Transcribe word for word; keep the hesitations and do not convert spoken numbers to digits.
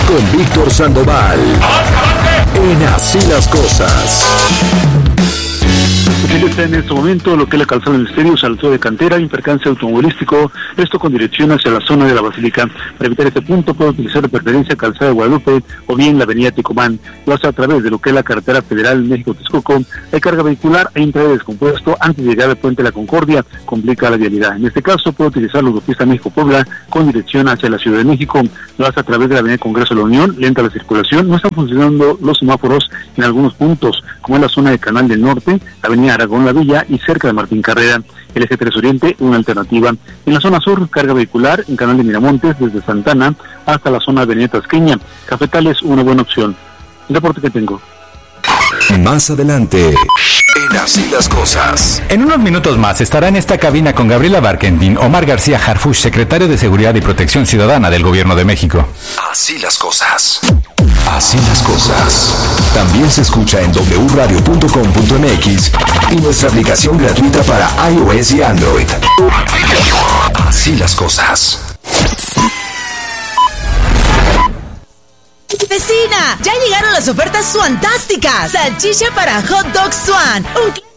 con Víctor Sandoval. En Así las Cosas. Está en este momento lo que es la calzada del Misterio, salto de cantera, impercance automovilístico, esto con dirección hacia la zona de la Basílica. Para evitar este punto puede utilizar de preferencia calzada de Guadalupe o bien la avenida Tecomán. Lo hace a través de lo que es la carretera federal México-Texcoco. Hay carga vehicular, hay entrada de descompuesto antes de llegar al puente de la Concordia, complica la vialidad. En este caso puede utilizar la autopista México-Puebla con dirección hacia la Ciudad de México. Lo hace a través de la avenida Congreso de la Unión, lenta la circulación, no están funcionando los semáforos en algunos puntos, como en la zona de Canal del Norte, avenida Aragón La Villa y cerca de Martín Carrera. El eje tres Oriente, una alternativa. En la zona sur, carga vehicular en Canal de Miramontes, desde Santana hasta la zona de Avenida Tasqueña. Cafetales, una buena opción. El reporte que tengo. Más adelante, en Así las Cosas. En unos minutos más estará en esta cabina con Gabriela Barkentin Omar García Harfuch, secretario de Seguridad y Protección Ciudadana del Gobierno de México. Así las Cosas. Así las Cosas. También se escucha en doble u radio punto com punto m x y nuestra aplicación gratuita para iOS y Android. Así las Cosas. Vecina, ya llegaron las ofertas suantásticas. Salchicha para hot dog Swan. Un